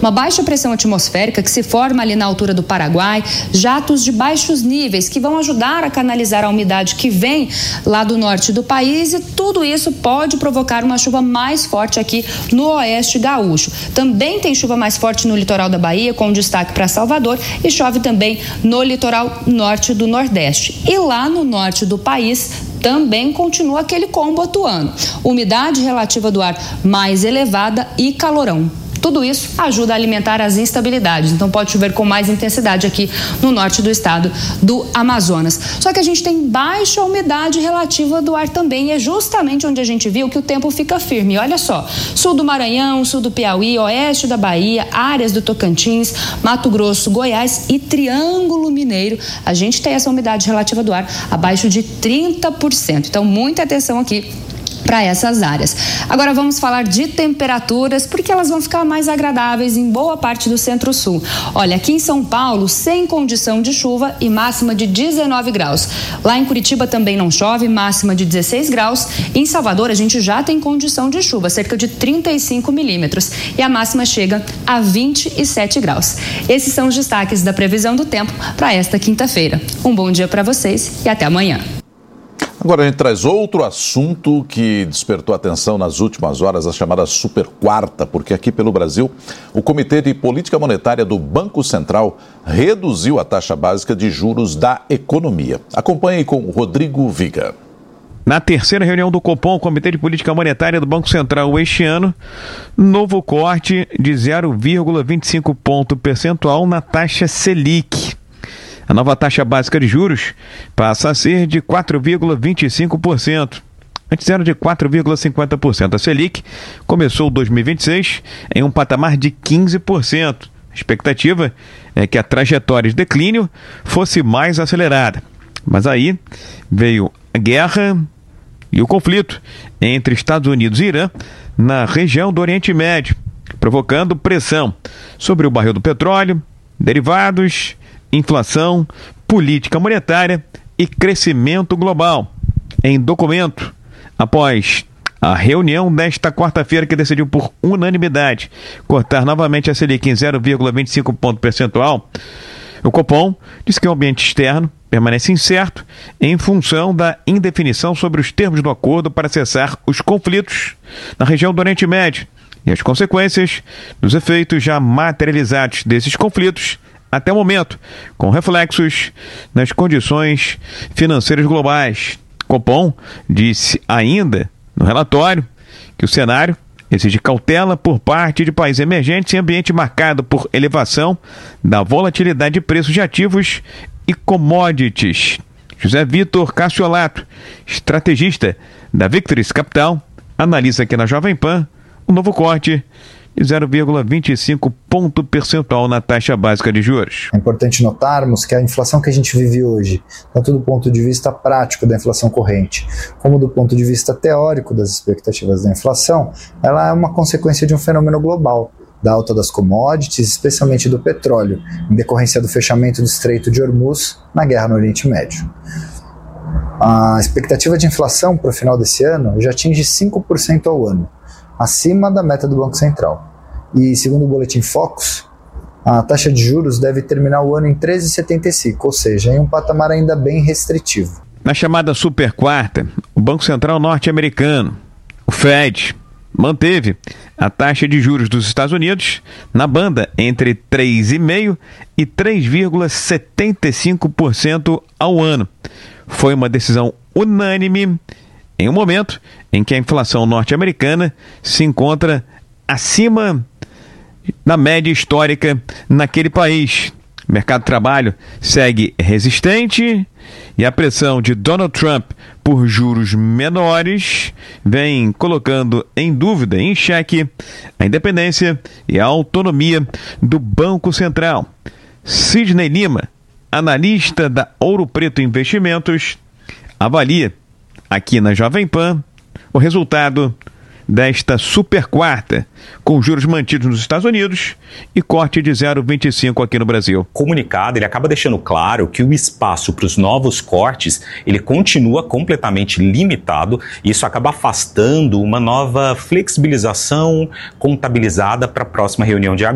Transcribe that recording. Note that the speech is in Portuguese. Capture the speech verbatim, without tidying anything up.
Uma baixa pressão atmosférica que se forma ali na altura do Paraguai, jatos de baixos níveis que vão ajudar a canalizar a umidade que vem lá do norte do país, e tudo isso pode provocar uma chuva mais forte aqui no oeste gaúcho. Também tem chuva mais forte no litoral da Bahia, com destaque para Salvador, e chove também no litoral norte do Nordeste. E lá no norte do país também continua aquele combo atuando. Umidade relativa do ar mais elevada e calorão. Tudo isso ajuda a alimentar as instabilidades, então pode chover com mais intensidade aqui no norte do estado do Amazonas. Só que a gente tem baixa umidade relativa do ar também, e é justamente onde a gente viu que o tempo fica firme. E olha só, sul do Maranhão, sul do Piauí, oeste da Bahia, áreas do Tocantins, Mato Grosso, Goiás e Triângulo Mineiro, a gente tem essa umidade relativa do ar abaixo de trinta por cento. Então, muita atenção aqui para essas áreas. Agora vamos falar de temperaturas, porque elas vão ficar mais agradáveis em boa parte do centro-sul. Olha, aqui em São Paulo, sem condição de chuva e máxima de dezenove graus. Lá em Curitiba também não chove, máxima de dezesseis graus. Em Salvador a gente já tem condição de chuva, cerca de trinta e cinco milímetros. E a máxima chega a vinte e sete graus. Esses são os destaques da previsão do tempo para esta quinta-feira. Um bom dia para vocês e até amanhã. Agora a gente traz outro assunto que despertou atenção nas últimas horas, a chamada Super Quarta, porque aqui pelo Brasil, o Comitê de Política Monetária do Banco Central reduziu a taxa básica de juros da economia. Acompanhe com o Rodrigo Viga. Na terceira reunião do Copom, Comitê de Política Monetária do Banco Central este ano, novo corte de zero vírgula vinte e cinco ponto percentual na taxa Selic. A nova taxa básica de juros passa a ser de quatro vírgula vinte e cinco por cento. Antes era de quatro vírgula cinquenta por cento. A Selic começou dois mil e vinte e seis em um patamar de quinze por cento. A expectativa é que a trajetória de declínio fosse mais acelerada. Mas aí veio a guerra e o conflito entre Estados Unidos e Irã na região do Oriente Médio, provocando pressão sobre o barril do petróleo, derivados, inflação, política monetária e crescimento global. Em documento, após a reunião desta quarta-feira que decidiu por unanimidade cortar novamente a Selic em zero vírgula vinte e cinco ponto percentual, o Copom diz que o ambiente externo permanece incerto em função da indefinição sobre os termos do acordo para cessar os conflitos na região do Oriente Médio e as consequências dos efeitos já materializados desses conflitos até o momento, com reflexos nas condições financeiras globais. Copom disse ainda no relatório que o cenário exige cautela por parte de países emergentes em ambiente marcado por elevação da volatilidade de preços de ativos e commodities. José Vitor Cassiolato, estrategista da Victoris Capital, analisa aqui na Jovem Pan o novo corte de zero vírgula vinte e cinco ponto percentual na taxa básica de juros. É importante notarmos que a inflação que a gente vive hoje, tanto do ponto de vista prático da inflação corrente, como do ponto de vista teórico das expectativas da inflação, ela é uma consequência de um fenômeno global, da alta das commodities, especialmente do petróleo, em decorrência do fechamento do Estreito de Hormuz na guerra no Oriente Médio. A expectativa de inflação para o final desse ano já atinge cinco por cento ao ano, acima da meta do Banco Central. E, segundo o Boletim Focus, a taxa de juros deve terminar o ano em treze vírgula setenta e cinco, ou seja, em um patamar ainda bem restritivo. Na chamada Super Quarta, o Banco Central norte-americano, o Fed, manteve a taxa de juros dos Estados Unidos na banda entre três vírgula cinco por cento e três vírgula setenta e cinco por cento ao ano. Foi uma decisão unânime em um momento em que a inflação norte-americana se encontra acima da média histórica naquele país. O mercado de trabalho segue resistente e a pressão de Donald Trump por juros menores vem colocando em dúvida, em xeque, a independência e a autonomia do Banco Central. Sidney Lima, analista da Ouro Preto Investimentos, avalia aqui na Jovem Pan o resultado desta super quarta, com juros mantidos nos Estados Unidos e corte de zero vírgula vinte e cinco aqui no Brasil. O comunicado ele acaba deixando claro que o espaço para os novos cortes ele continua completamente limitado e isso acaba afastando uma nova flexibilização contabilizada para a próxima reunião de agosto.